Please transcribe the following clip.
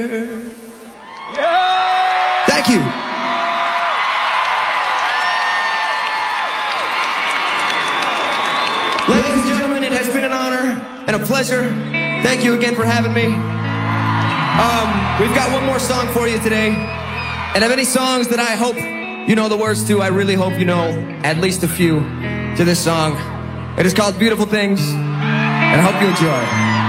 Thank you. Ladies and gentlemen, it has been an honor and a pleasure. Thank you again for having me. We've got one more song for you today. And of any songs that I hope you know the words to, I really hope you know at least a few to this song. It is called Beautiful Things, and I hope you enjoy.